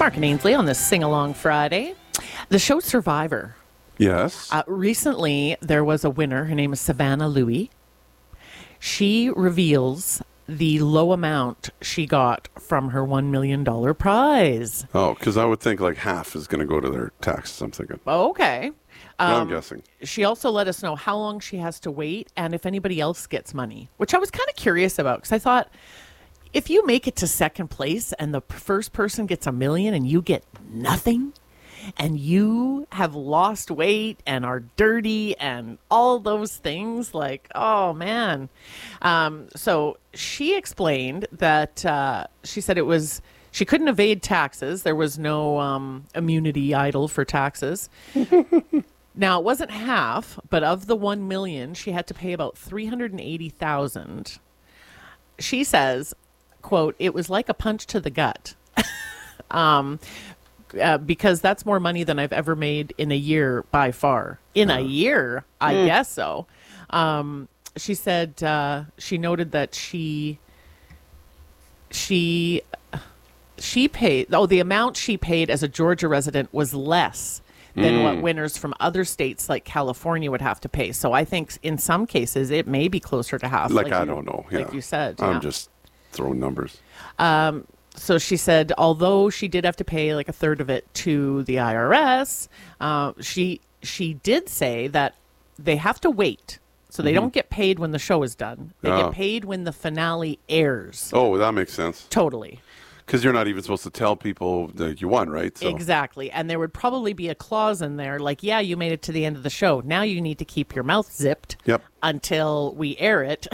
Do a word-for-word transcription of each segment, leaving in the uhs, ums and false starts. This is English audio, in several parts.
Mark and Ainsley on this Sing-Along Friday. The show Survivor. Yes. Uh, recently, there was a winner. Her name is Savannah Louie. She reveals the low amount she got from her one million dollars prize. Oh, because I would think like half is going to go to their taxes, I'm thinking. Okay. Um, I'm guessing. She also let us know how long she has to wait and if anybody else gets money, which I was kind of curious about because I thought, if you make it to second place and the first person gets a million and you get nothing and you have lost weight and are dirty and all those things, like, oh, man. Um, so she explained that uh, she said it was, she couldn't evade taxes. There was no um, immunity idol for taxes. Now, it wasn't half, but of the one million, she had to pay about three hundred eighty thousand dollars. She says, quote, it was like a punch to the gut. um, uh, because that's more money than I've ever made in a year by far. In a year, I mm. guess so. Um, she said uh, she noted that she she she paid, oh, the amount she paid as a Georgia resident was less than mm. what winners from other states like California would have to pay. So I think in some cases it may be closer to half. Like, like I you, don't know. Yeah. Like you said. I'm yeah. just throwing numbers. Um, so she said, although she did have to pay like a third of it to the I R S, uh, she she did say that they have to wait. So they mm-hmm. don't get paid when the show is done. They oh. get paid when the finale airs. Oh, that makes sense. Totally. Because you're not even supposed to tell people that you won, right? So. Exactly. And there would probably be a clause in there like, yeah, you made it to the end of the show. Now you need to keep your mouth zipped yep. until we air it.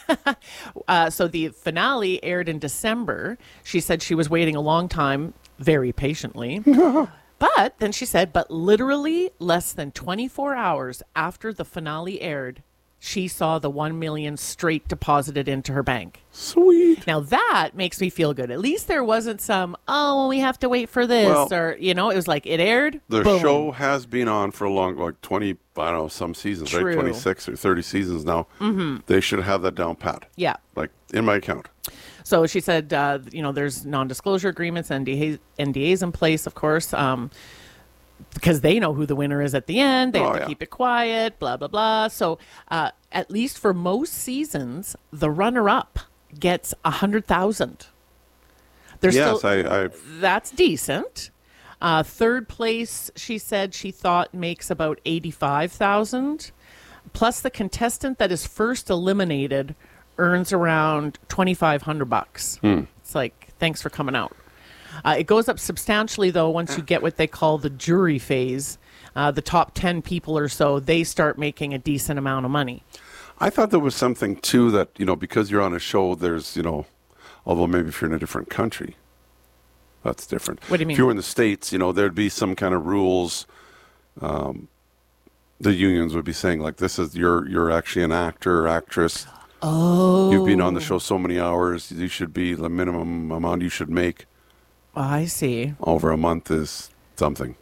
uh, so the finale aired in December. She said she was waiting a long time, very patiently. But then she said, but literally less than twenty-four hours after the finale aired, she saw the one million straight deposited into her bank. Sweet. Now that makes me feel good. At least there wasn't some, oh, we have to wait for this, well, or, you know, it was like it aired. The boom. show has been on for a long, like twenty, I don't know, some seasons, True. right? twenty-six or thirty seasons now. Mm-hmm. They should have that down pat. Yeah. Like in my account. So she said, uh, you know, there's non-disclosure agreements, N D As, N D As in place, of course. Um, because they know who the winner is at the end. They have oh, to yeah. keep it quiet, blah, blah, blah. So uh, at least for most seasons, the runner-up gets one hundred thousand dollars. Yes, still, I, I... That's decent. Uh, third place, she said she thought makes about eighty-five thousand dollars. Plus the contestant that is first eliminated earns around twenty-five hundred bucks. Hmm. It's like, thanks for coming out. Uh, it goes up substantially, though, once you get what they call the jury phase. Uh, the top ten people or so, they start making a decent amount of money. I thought there was something, too, that, you know, because you're on a show, there's, you know, although maybe if you're in a different country, that's different. What do you mean? If you were in the States, you know, there'd be some kind of rules. Um, the unions would be saying, like, this is, you're, you're actually an actor or actress. Oh. You've been on the show so many hours. You should be, the minimum amount you should make. I see. Over a month is something.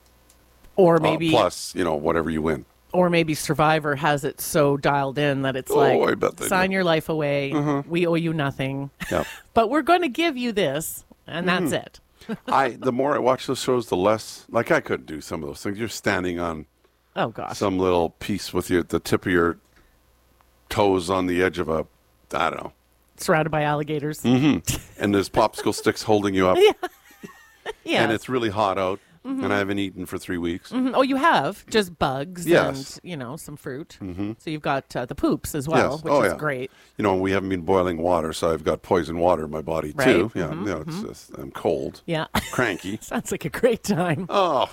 Or maybe... Uh, plus, you know, whatever you win. Or maybe Survivor has it so dialed in that it's oh, like, I bet they sign do. your life away. Mm-hmm. We owe you nothing. Yep. But we're going to give you this, and mm-hmm. that's it. I The more I watch those shows, the less... Like, I couldn't do some of those things. You're standing on oh gosh, some little piece with your the tip of your toes on the edge of a... I don't know. Surrounded by alligators. Mm-hmm. And there's popsicle sticks holding you up. Yeah. Yeah. And it's really hot out, mm-hmm. and I haven't eaten for three weeks. Mm-hmm. Oh, you have? Just bugs yes. and, you know, some fruit. Mm-hmm. So you've got uh, the poops as well, yes. which oh, is yeah. great. You know, we haven't been boiling water, so I've got poison water in my body, right. too. Yeah, mm-hmm. you know, it's mm-hmm. just, I'm cold. Yeah. Cranky. Sounds like a great time. Oh.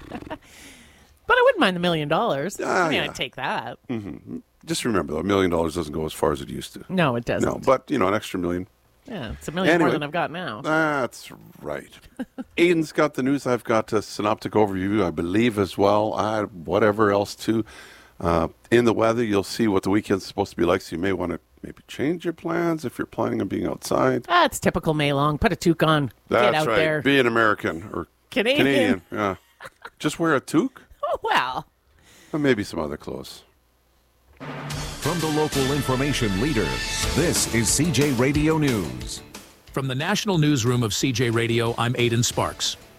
But I wouldn't mind the million dollars. Uh, I mean, yeah. I'd take that. Mm-hmm. Just remember, though, a million dollars doesn't go as far as it used to. No, it doesn't. No, but, you know, an extra million. Yeah, it's a million anyway, more than I've got now. That's right. Aiden's got the news. I've got a synoptic overview, I believe, as well. I, whatever else, too. Uh, in the weather, you'll see what the weekend's supposed to be like, so you may want to maybe change your plans if you're planning on being outside. That's typical May Long. Put a toque on. That's Get out right. there. Be an American or Canadian. Canadian. Yeah. Just wear a toque. Oh, well. Or maybe some other clothes. From the local information leader, this is C J Radio News. From the National Newsroom of C J Radio, I'm Aidan Sparks.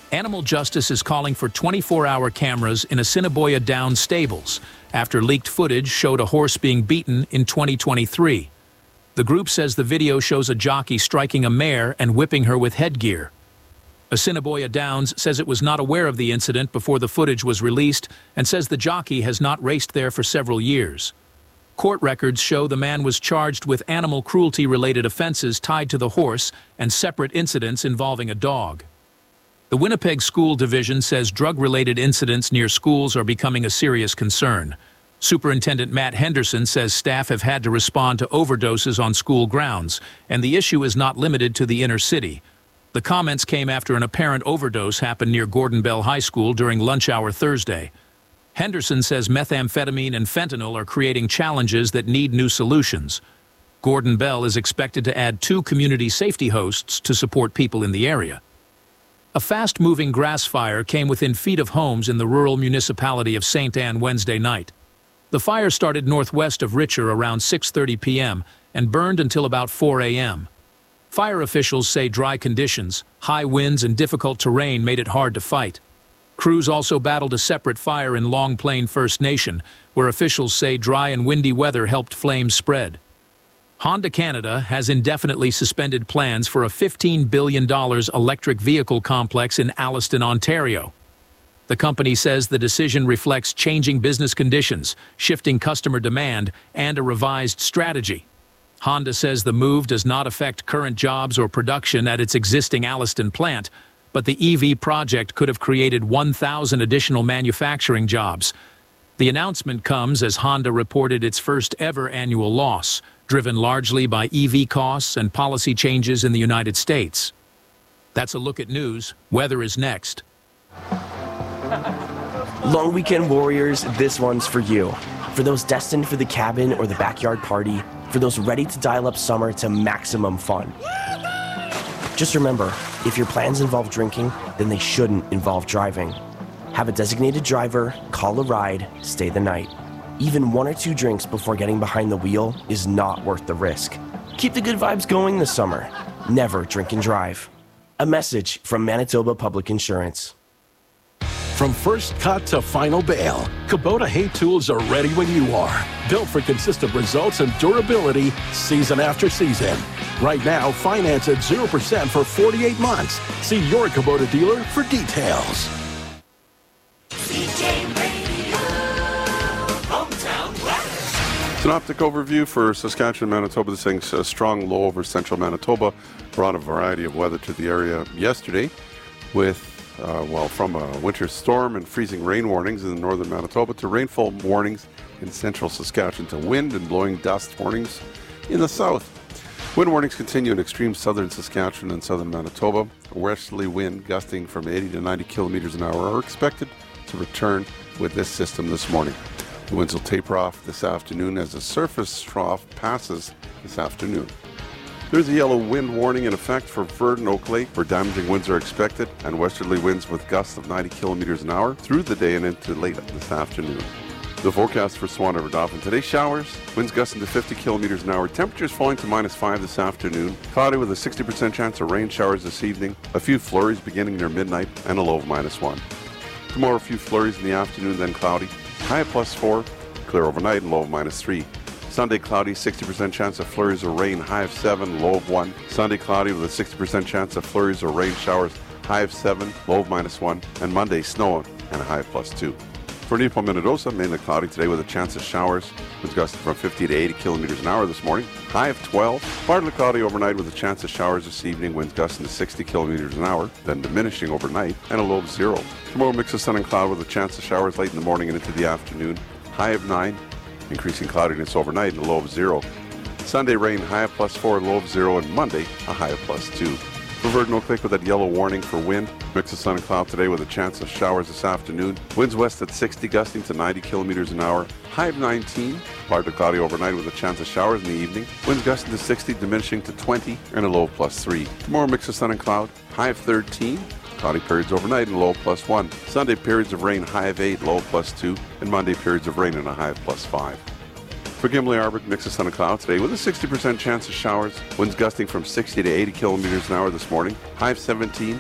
Animal Justice is calling for twenty-four hour cameras in Assiniboia Downs stables after leaked footage showed a horse being beaten in twenty twenty-three. The group says the video shows a jockey striking a mare and whipping her with headgear. Assiniboia Downs says it was not aware of the incident before the footage was released and says the jockey has not raced there for several years. Court records show the man was charged with animal cruelty-related offenses tied to the horse and separate incidents involving a dog. The Winnipeg School Division says drug-related incidents near schools are becoming a serious concern. Superintendent Matt Henderson says staff have had to respond to overdoses on school grounds, and the issue is not limited to the inner city. The comments came after an apparent overdose happened near Gordon Bell High School during lunch hour Thursday. Henderson says methamphetamine and fentanyl are creating challenges that need new solutions. Gordon Bell is expected to add two community safety hosts to support people in the area. A fast-moving grass fire came within feet of homes in the rural municipality of Saint Anne Wednesday night. The fire started northwest of Richer around six thirty p m and burned until about four a m Fire officials say dry conditions, high winds, and difficult terrain made it hard to fight. Crews also battled a separate fire in Long Plain First Nation, where officials say dry and windy weather helped flames spread. Honda Canada has indefinitely suspended plans for a fifteen billion dollar electric vehicle complex in Alliston, Ontario. The company says the decision reflects changing business conditions, shifting customer demand, and a revised strategy. Honda says the move does not affect current jobs or production at its existing Alliston plant, but the E V project could have created one thousand additional manufacturing jobs. The announcement comes as Honda reported its first ever annual loss, driven largely by E V costs and policy changes in the United States. That's a look at news. Weather is next. Long weekend warriors, this one's for you. For those destined for the cabin or the backyard party, for those ready to dial up summer to maximum fun. Just remember, if your plans involve drinking, then they shouldn't involve driving. Have a designated driver, call a ride, stay the night. Even one or two drinks before getting behind the wheel is not worth the risk. Keep the good vibes going this summer. Never drink and drive. A message from Manitoba Public Insurance. From first cut to final bale, Kubota hay tools are ready when you are. Built for consistent results and durability season after season. Right now, finance at zero percent for forty-eight months. See your Kubota dealer for details. Synoptic overview for Saskatchewan, Manitoba. This thing's a strong low over central Manitoba brought a variety of weather to the area yesterday with, uh, well, from a winter storm and freezing rain warnings in northern Manitoba to rainfall warnings in central Saskatchewan to wind and blowing dust warnings in the south. Wind warnings continue in extreme southern Saskatchewan and southern Manitoba. A westerly wind gusting from eighty to ninety kilometers an hour are expected to return with this system this morning. The winds will taper off this afternoon as the surface trough passes this afternoon. There's a yellow wind warning in effect for Virden, Oak Lake, where damaging winds are expected, and westerly winds with gusts of ninety kilometers an hour through the day and into late this afternoon. The forecast for Swan River Dauphin today: showers, winds gusting to fifty kilometers an hour, temperatures falling to minus five this afternoon, cloudy with a sixty percent chance of rain showers this evening, a few flurries beginning near midnight, and a low of minus one. Tomorrow, a few flurries in the afternoon, then cloudy. High of plus four, clear overnight, and low of minus three. Sunday, cloudy, sixty percent chance of flurries or rain, high of seven, low of one. Sunday, cloudy with a sixty percent chance of flurries or rain showers, high of seven, low of minus one. And Monday, snow and a high of plus two. For Neepawa, Minnedosa, mainly cloudy today with a chance of showers. Winds gusting from fifty to eighty kilometers an hour this morning. High of twelve. Partly cloudy overnight with a chance of showers this evening. Winds gusting to sixty kilometers an hour, then diminishing overnight, and a low of zero. Tomorrow, mix of sun and cloud with a chance of showers late in the morning and into the afternoon. High of nine. Increasing cloudiness overnight and a low of zero. Sunday, rain, high of plus four, low of zero, and Monday, a high of plus two. For Virden, Oak Lake with that yellow warning for wind. Mix of sun and cloud today with a chance of showers this afternoon. Winds west at sixty, gusting to ninety kilometers an hour. High of nineteen. Partly cloudy overnight with a chance of showers in the evening. Winds gusting to sixty, diminishing to twenty, and a low of plus three. Tomorrow, mix of sun and cloud. High of thirteen. Cloudy periods overnight and low of plus one. Sunday, periods of rain, high of eight, low of plus two. And Monday, periods of rain and a high of plus five. For Gimli Arbor, mix of sun and cloud today with a sixty percent chance of showers. Winds gusting from sixty to eighty kilometers an hour this morning. High of seventeen.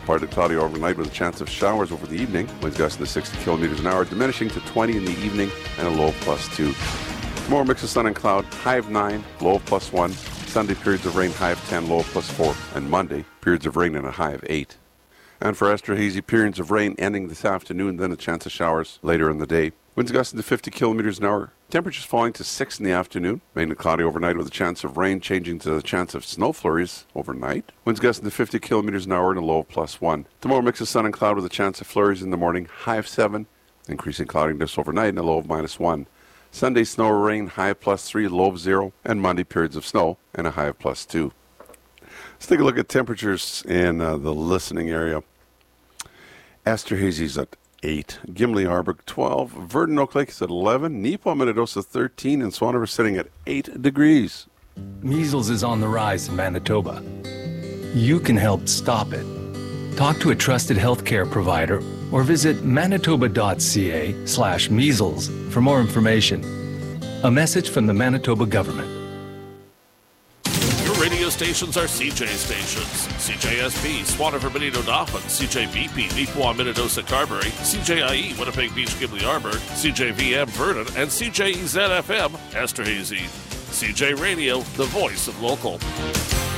Partly cloudy overnight with a chance of showers over the evening. Winds gusting to sixty kilometers an hour, diminishing to twenty in the evening, and a low of plus two. Tomorrow, mix of sun and cloud, high of nine, low of plus one. Sunday, periods of rain, high of ten, low of plus four. And Monday, periods of rain and a high of eight. And for Esterhazy, periods of rain ending this afternoon, then a chance of showers later in the day. Winds gusting to fifty kilometers an hour. Temperatures falling to six in the afternoon. Mainly cloudy overnight with a chance of rain, changing to a chance of snow flurries overnight. Winds gusting to fifty kilometers an hour and a low of plus one. Tomorrow, mix of sun and cloud with a chance of flurries in the morning, high of seven. Increasing cloudiness overnight and a low of minus one. Sunday, snow or rain, high of plus three, low of zero. And Monday, periods of snow and a high of plus two. Let's take a look at temperatures in uh, the listening area. Esterhazy's at eight, Gimli Harbor twelve, Verdun Oak Lake is at eleven, Neepawa Minnedosa thirteen, and Swan River sitting at eight degrees. Measles is on the rise in Manitoba. You can help stop it. Talk to a trusted healthcare provider or visit manitoba.ca slash measles for more information. A message from the Manitoba government. Your radio stations are C J stations. C J S P, Swan River, Benito, Dauphin, C J B P, Neepawa, Minnedosa, Carberry, C J I E, Winnipeg Beach, Gimli Harbor, C J V M, Verdun, and C J E Z F M, Esterhazy. C J Radio, the voice of local.